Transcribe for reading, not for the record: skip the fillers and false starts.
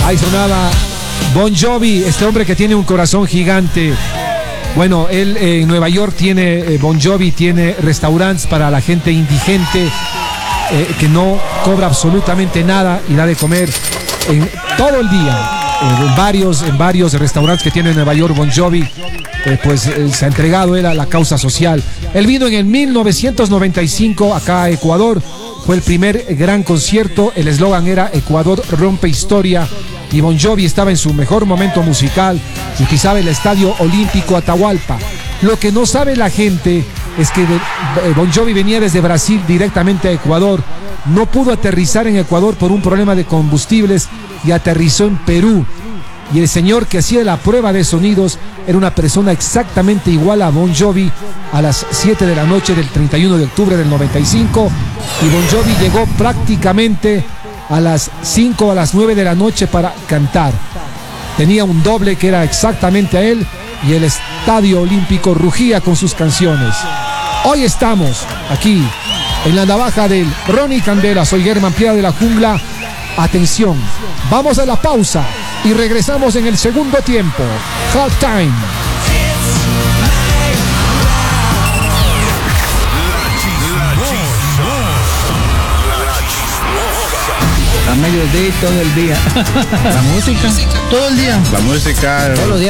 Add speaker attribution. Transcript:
Speaker 1: Ahí sonaba Bon Jovi, este hombre que tiene un corazón gigante. Bueno, él en Nueva York tiene, Bon Jovi tiene restaurantes para la gente indigente, que no cobra absolutamente nada y da de comer todo el día. En varios restaurantes que tiene en Nueva York, Bon Jovi, se ha entregado él a la causa social. Él vino en el 1995 acá a Ecuador. Fue el primer gran concierto. El eslogan era Ecuador rompe historia. Y Bon Jovi estaba en su mejor momento musical, utilizaba el Estadio Olímpico Atahualpa. Lo que no sabe la gente es que Bon Jovi venía desde Brasil directamente a Ecuador. No pudo aterrizar en Ecuador por un problema de combustibles y aterrizó en Perú. Y el señor que hacía la prueba de sonidos era una persona exactamente igual a Bon Jovi a las 7 de la noche del 31 de octubre del 95. Y Bon Jovi llegó prácticamente a las 5 o a las 9 de la noche para cantar. Tenía un doble que era exactamente a él y el Estadio Olímpico rugía con sus canciones. Hoy estamos aquí en la navaja del Ronnie Candela. Soy Germán Piedra de la Jungla. Atención, vamos a la pausa y regresamos en el segundo tiempo. Halftime.
Speaker 2: A mediodía todo el día. La música todo el día.
Speaker 3: La música.
Speaker 2: Todos los días.